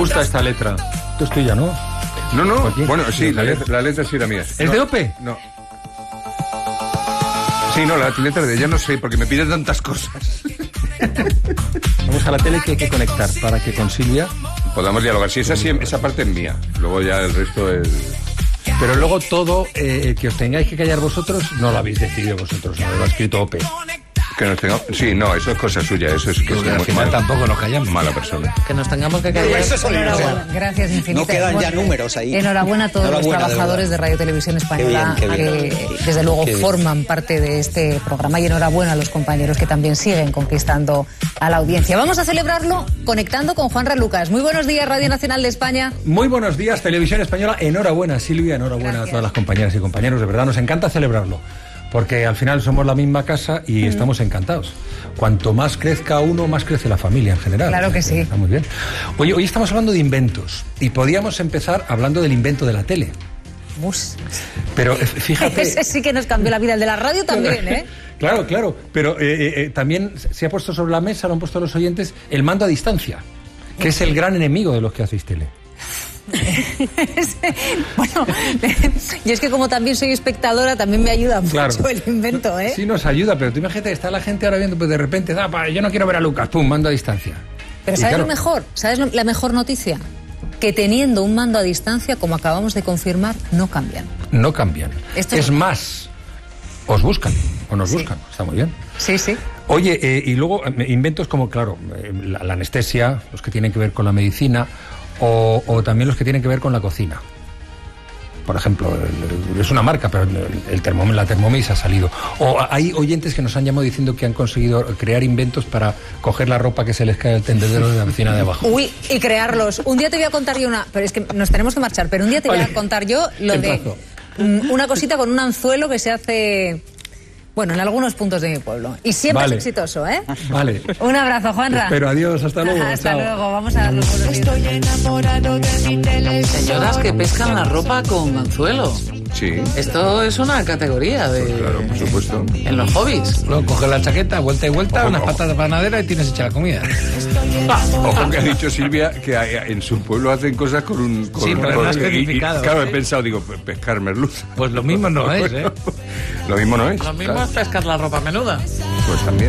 gusta esta letra. Esto es tuya, ¿no? No. Bueno, sí, la letra sí era mía. ¿Es de Ope? No. Sí, no, la letra de ella no sé, porque me piden tantas cosas. Vamos a la tele que hay que conectar para que con Silvia podamos dialogar. Sí, esa parte es mía. Luego ya el resto es... Pero luego todo que os tengáis que callar vosotros, no lo habéis decidido vosotros, no lo ha escrito Ope. Que nos tengamos... Sí, no, eso es cosa suya, eso es que es al final tampoco nos callamos. Mala persona. Que nos tengamos que callar. Enhorabuena, gracias infinitas. No quedan ya números ahí. Enhorabuena a todos los trabajadores de Radio Televisión Española Qué bien. que desde luego forman parte de este programa, y enhorabuena a los compañeros que también siguen conquistando a la audiencia. Vamos a celebrarlo conectando con Juanra Lucas. Muy buenos días, Radio Nacional de España. Muy buenos días, Televisión Española. Enhorabuena, Silvia, enhorabuena a todas las compañeras y compañeros. De verdad, nos encanta celebrarlo. Porque al final somos la misma casa y estamos encantados. Cuanto más crezca uno, más crece la familia en general. Claro que sí. Está muy bien. Oye, hoy estamos hablando de inventos y podíamos empezar hablando del invento de la tele. Pero fíjate... Ese sí que nos cambió la vida, el de la radio también, ¿eh? Claro, pero también se ha puesto sobre la mesa, lo han puesto los oyentes, el mando a distancia, que es el gran enemigo de los que hacéis tele. Bueno, yo es que como también soy espectadora, también me ayuda mucho el invento, ¿eh? Sí, nos ayuda, pero tú imagínate, está la gente ahora viendo, pues de repente, yo no quiero ver a Lucas, pum, mando a distancia. Pero ¿sabes lo mejor? ¿Sabes la mejor noticia? Que teniendo un mando a distancia, como acabamos de confirmar, no cambian. No cambian. Es más, os buscan, o nos buscan, está muy bien. Sí. Oye, y luego inventos como, claro, la anestesia, los que tienen que ver con la medicina, o también los que tienen que ver con la cocina. Por ejemplo, es una marca, pero la Thermomix ha salido. O hay oyentes que nos han llamado diciendo que han conseguido crear inventos para coger la ropa que se les cae del tendedero de la vecina de abajo. Uy, y crearlos. Un día te voy a contar yo pero es que nos tenemos que marchar, pero un día te voy a contar yo lo de una cosita con un anzuelo que se hace... Bueno, en algunos puntos de mi pueblo. Y siempre es exitoso, ¿eh? Vale. Un abrazo, Juanra. Pero adiós, hasta luego. Hasta luego, vamos a dar los buenos días. Estoy enamorado de mi televisión. Señoras que pescan la ropa con anzuelo. Sí. Esto es una categoría de... Pues claro, por supuesto. En los hobbies. Luego coges la chaqueta, vuelta y vuelta, unas patatas de panadera y tienes hecha la comida. Ojo que ha dicho Silvia que en su pueblo hacen cosas con un... Sí, pero no has especificado. Claro, he pensado, pescar merluza. Pues lo mismo no es, ¿eh? Lo mismo no es. Lo mismo es pescar la ropa menuda. Pues también.